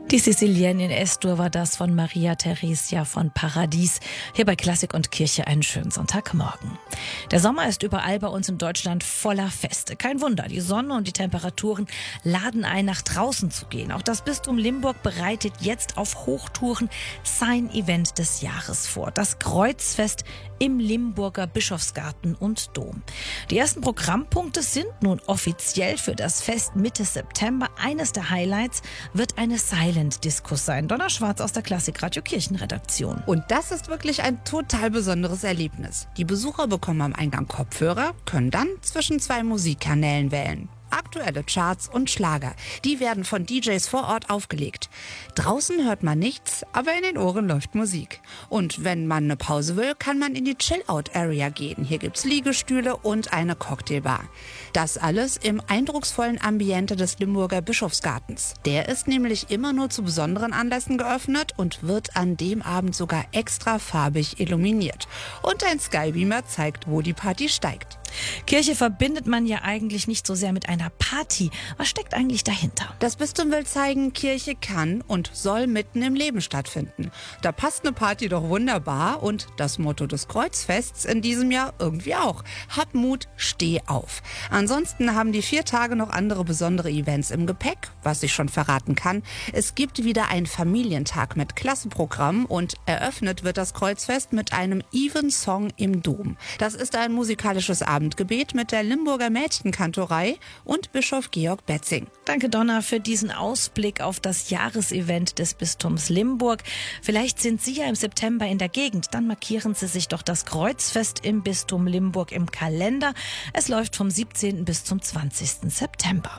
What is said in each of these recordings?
Die Sizilienne in S-Dur war das von Maria Theresia von Paradies. Hier bei Klassik und Kirche einen schönen Sonntagmorgen. Der Sommer ist überall bei uns in Deutschland voller Feste. Kein Wunder, die Sonne und die Temperaturen laden ein, nach draußen zu gehen. Auch das Bistum Limburg bereitet jetzt auf Hochtouren sein Event des Jahres vor. Das Kreuzfest im Limburger Bischofsgarten und Dom. Die ersten Programmpunkte sind nun offiziell für das Fest Mitte September. Eines der Highlights wird eine Silent-Diskus sein. Donna Schwarz aus der Klassikradio Kirchenredaktion. Und das ist wirklich ein total besonderes Erlebnis. Die Besucher bekommen am Eingang Kopfhörer, können dann zwischen zwei Musikkanälen wählen. Aktuelle Charts und Schlager, die werden von DJs vor Ort aufgelegt. Draußen hört man nichts, aber in den Ohren läuft Musik. Und wenn man eine Pause will, kann man in die Chill-Out-Area gehen. Hier gibt's Liegestühle und eine Cocktailbar. Das alles im eindrucksvollen Ambiente des Limburger Bischofsgartens. Der ist nämlich immer nur zu besonderen Anlässen geöffnet und wird an dem Abend sogar extra farbig illuminiert. Und ein Skybeamer zeigt, wo die Party steigt. Kirche verbindet man ja eigentlich nicht so sehr mit einer Party. Was steckt eigentlich dahinter? Das Bistum will zeigen, Kirche kann und soll mitten im Leben stattfinden. Da passt eine Party doch wunderbar und das Motto des Kreuzfests in diesem Jahr irgendwie auch. Hab Mut, steh auf. Ansonsten haben die 4 Tage noch andere besondere Events im Gepäck, was ich schon verraten kann. Es gibt wieder einen Familientag mit Klassenprogramm und eröffnet wird das Kreuzfest mit einem Evensong im Dom. Das ist ein musikalisches Abendgebet mit der Limburger Mädchenkantorei und Bischof Georg Betzing. Danke, Donna, für diesen Ausblick auf das Jahresevent des Bistums Limburg. Vielleicht sind Sie ja im September in der Gegend. Dann markieren Sie sich doch das Kreuzfest im Bistum Limburg im Kalender. Es läuft vom 17. bis zum 20. September.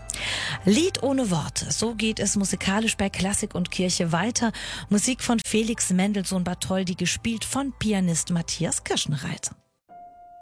Lied ohne Worte, so geht es musikalisch bei Klassik und Kirche weiter. Musik von Felix Mendelssohn Bartholdy, gespielt von Pianist Matthias Kirschenreiter.